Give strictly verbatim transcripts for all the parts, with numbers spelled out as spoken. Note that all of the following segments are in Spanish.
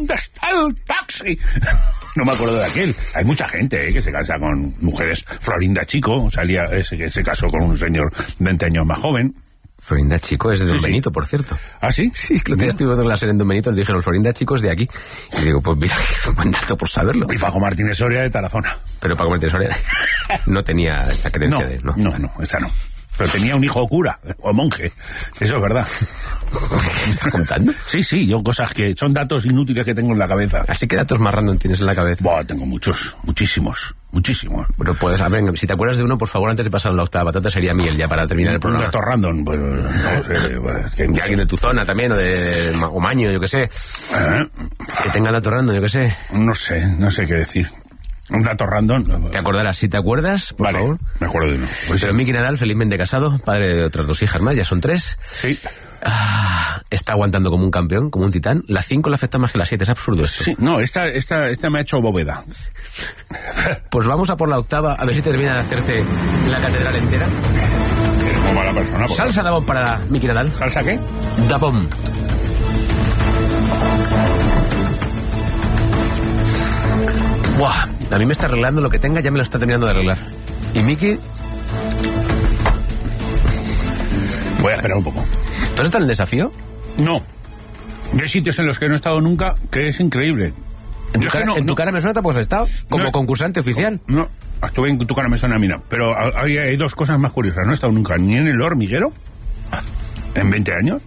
¿dónde está el taxi? No me acuerdo de aquel. Hay mucha gente, ¿eh?, que se casa con mujeres. Florinda Chico salía, ese, que se casó con un señor veinte años más joven. Florinda Chico es de Don sí, Benito, sí. por cierto. ¿Ah, sí? Sí, que lo tenía estuve viendo la serie en Don Benito, le dijeron, Florinda Chico es de aquí. Y digo, pues mira, qué buen dato por saberlo. Y Paco Martínez Soria de Tarazona. Pero Paco Martínez Soria no tenía esta creencia No, de... No, no, no, esta no. Pero tenía un hijo cura, o monje. Eso es verdad. ¿Me estás contando? Sí, sí, yo cosas que son datos inútiles que tengo en la cabeza. Así que datos más random tienes en la cabeza. Buah, tengo muchos, muchísimos, muchísimos. Bueno, pues, a ver, si te acuerdas de uno, por favor, antes de pasar a la octava patata, sería Miguel, ya para terminar el Un programa. dato random, pues, no sé, pues, que De alguien de tu zona también, o de o Maño, yo qué sé. ¿Eh? Que tenga dato random, yo qué sé. No sé, no sé qué decir. Un dato random. ¿Te acordarás? Si te acuerdas, por Vale, favor. me acuerdo de uno. Pues Pero Miki Nadal, felizmente casado, padre de otras dos hijas más, ya son tres. sí. Ah, está aguantando como un campeón, como un titán. La cinco le afecta más que la siete, es absurdo esto. Sí, no, esta, esta, esta me ha hecho bóveda. Pues vamos a por la octava, a ver si terminan de hacerte la catedral entera. Eres muy mala persona. porque- Salsa Dabón para Miki Nadal. ¿Salsa qué? Dabón. Buah, a mí me está arreglando lo que tenga, ya me lo está terminando de arreglar. Y Miki, Voy a esperar un poco. ¿tú has estado en el desafío? No. Hay sitios en los que no he estado nunca que es increíble. En tu, Yo es que cara, no, en tu no- cara me suena, pues has estado como No. concursante oficial. No, estuve en tu cara, me suena, mira. Pero hay, hay dos cosas más curiosas. No he estado nunca ni en El Hormiguero, en veinte años.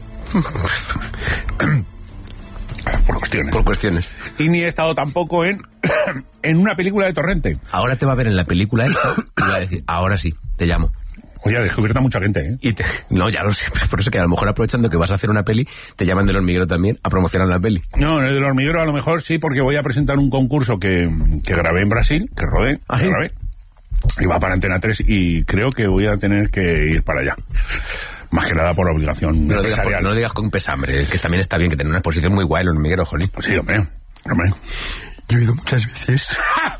Por cuestiones. Por cuestiones. Y ni he estado tampoco en, en una película de Torrente. Ahora te va a ver en la película esta y va a decir, ahora sí, te llamo. Oye, ha descubierto a mucha gente, ¿eh? Y te, no, ya lo sé, pero por eso que a lo mejor aprovechando que vas a hacer una peli, te llaman del Hormiguero también a promocionar la peli. No, en el del Hormiguero a lo mejor sí, porque voy a presentar un concurso que, que grabé en Brasil, que rodé, ¿Ah, que sí? grabé. Y va para Antena tres y creo que voy a tener que ir para allá. Más que nada por obligación No lo, digas, por- empresarial. no lo digas con pesambre, que también está bien, que tener una exposición muy guay el Hormiguero, jolín. Sí, hombre, hombre. Yo he ido muchas veces.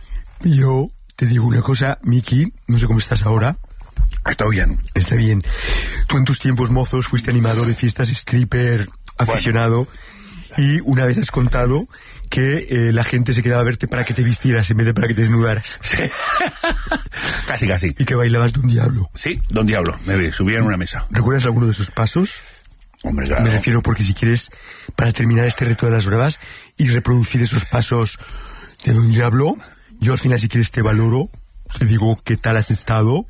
Yo te digo una cosa, Miki, no sé cómo estás ahora. Está bien. Está bien. Tú en tus tiempos mozos fuiste animador de fiestas, stripper, aficionado. Y una vez has contado que eh, la gente se quedaba a verte para que te vistieras en vez de para que te desnudaras. Sí. Casi, casi. Y que bailabas de un diablo. Sí, Don Diablo. Me subía en una mesa. ¿Recuerdas alguno de esos pasos? Hombre, claro. Me refiero porque si quieres, para terminar este reto de las bravas y reproducir esos pasos de Don Diablo, yo al final si quieres te valoro, te digo qué tal has estado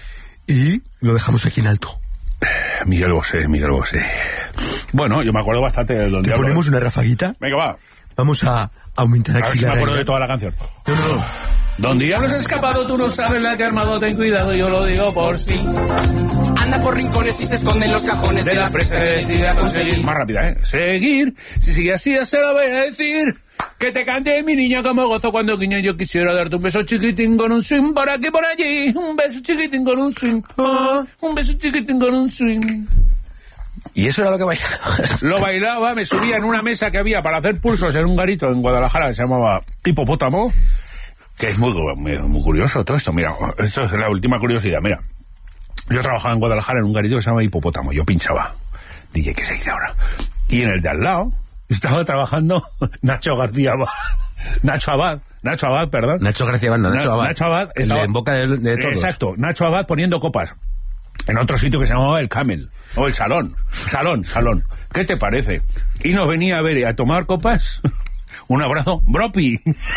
y lo dejamos aquí en alto. Miguel Bosé, Miguel Bosé. Bueno, yo me acuerdo bastante de Don ¿Te Diablo. ponemos una rafaguita? Venga, va. Vamos a aumentar A ver aquí si la me acuerdo raíz. de toda la canción. No, no, no. Don Diablo se ha escapado, tú no sabes la que ha armado, ten cuidado, yo lo digo por sí. Anda por rincones y se esconde en los cajones De la presa decidida a conseguir. Más rápida, ¿eh? Seguir. Si sigue así, ya se lo voy a decir. Que te cante mi niña como gozo cuando guiño. Yo quisiera darte un beso chiquitín con un swing por aquí por allí. Un beso chiquitín con un swing. Ah, un beso chiquitín con un swing. Y eso era lo que bailaba. Lo bailaba, me subía en una mesa que había para hacer pulsos en un garito en Guadalajara que se llamaba Hipopótamo. Que es muy, muy, muy curioso todo esto. Mira, esto es la última curiosidad. Mira, yo trabajaba en Guadalajara en un garito que se llama Hipopótamo. Yo pinchaba. D J, ¿qué se dice ahora? Y en el de al lado estaba trabajando Nacho García Abad. Nacho Abad. Nacho Abad, perdón. Nacho García Abad, no, Nacho Na- Abad. Nacho Abad El estaba de en boca de, de todos. Exacto. Nacho Abad poniendo copas. En otro sitio que se llamaba El Camel. O El Salón. Salón, Salón. ¿Qué te parece? Y nos venía a ver y a tomar copas. Un abrazo. Bropi.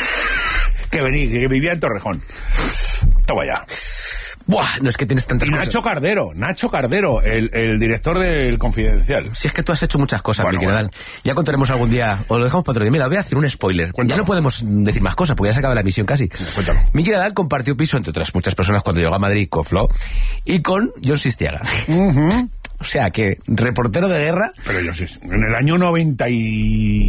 Que venía, que vivía en Torrejón. Toma ya. Buah, no es que tienes tantas Y cosas. Nacho Cardero, Nacho Cardero, el, el director del Confidencial. Si es que tú has hecho muchas cosas, Bueno, Miki bueno. Nadal. Ya contaremos algún día, o lo dejamos para otro día. Mira, voy a hacer un spoiler. Cuéntalo. Ya no podemos decir más cosas, porque ya se acaba la emisión casi. Cuéntalo. Miki Nadal compartió piso, entre otras muchas personas, cuando llegó a Madrid con Flo y con John Sistiaga. Uh-huh. O sea que, reportero de guerra, Pero yo sí, en el año noventa y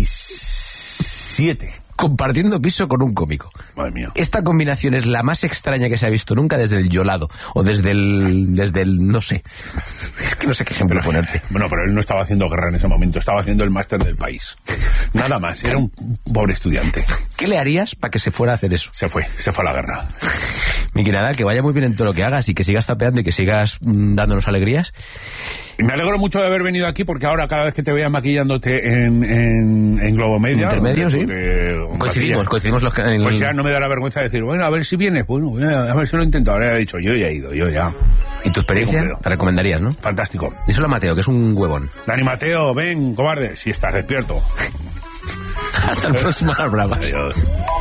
siete. compartiendo piso con un cómico. Madre mía. Esta combinación es la más extraña que se ha visto nunca desde el Yolado, o desde el, desde el, no sé. Es que no sé qué ejemplo ponerte. Bueno, pero él no estaba haciendo guerra en ese momento, estaba haciendo el máster del país. Nada más, era un pobre estudiante. ¿Qué le harías para que se fuera a hacer eso? Se fue, se fue a la guerra. Miki Nadal, que vaya muy bien en todo lo que hagas y que sigas tapeando y que sigas mm, dándonos alegrías. Y me alegro mucho de haber venido aquí porque ahora cada vez que te veía maquillándote en, en, en Globo Media... Intermedio, sí. De, coincidimos, maquilla, coincidimos los que... En... Pues ya no me da la vergüenza de decir, bueno, a ver si vienes. Bueno, a ver si lo intento. Ahora he dicho, yo ya he ido, yo ya. ¿Y tu experiencia? Te recomendarías, ¿no? Fantástico. Díselo a Mateo, que es un huevón. Dani Mateo, ven, cobarde, si estás despierto. Hasta el próximo Las Bravas. Adiós.